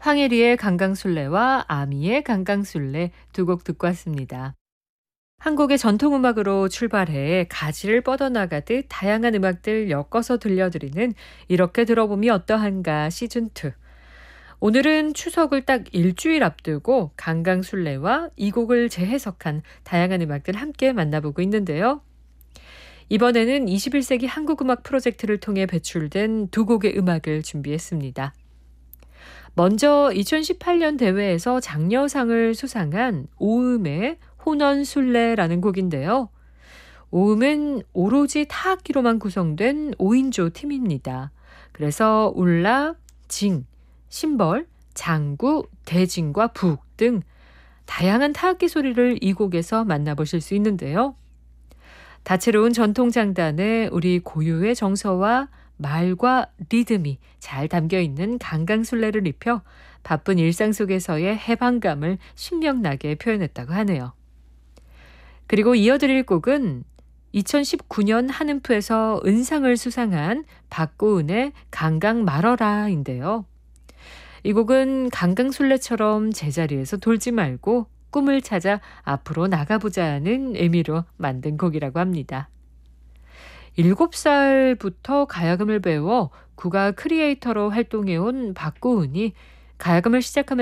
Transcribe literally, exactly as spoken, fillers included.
황혜리의 강강술래와 아미의 강강술래 두 곡 듣고 왔습니다. 한국의 전통음악으로 출발해 가지를 뻗어나가듯 다양한 음악들 엮어서 들려드리는 이렇게 들어보면 어떠한가 시즌이. 오늘은 추석을 딱 일주일 앞두고 강강술래와 이 곡을 재해석한 다양한 음악들 함께 만나보고 있는데요. 이번에는 이십일 세기 한국음악 프로젝트를 통해 배출된 두 곡의 음악을 준비했습니다. 먼저 이천십팔 년 대회에서 장려상을 수상한 오음의 혼원술래라는 곡인데요. 오음은 오로지 타악기로만 구성된 오 인조 팀입니다. 그래서 울라, 징, 심벌, 장구, 대진과 북 등 다양한 타악기 소리를 이 곡에서 만나보실 수 있는데요. 다채로운 전통장단에 우리 고유의 정서와 말과 리듬이 잘 담겨있는 강강술래를 입혀 바쁜 일상 속에서의 해방감을 신명나게 표현했다고 하네요. 그리고 이어드릴 곡은 이천십구 년 한음프에서 은상을 수상한 박고은의 강강 말어라인데요. 이 곡은 강강술래처럼 제자리에서 돌지 말고 꿈을 찾아 앞으로 나가보자는 의미로 만든 곡이라고 합니다. 일곱 살부터 가야금을 배워 국악 크리에이터로 활동해온 박고은이 가야금을 시작하면서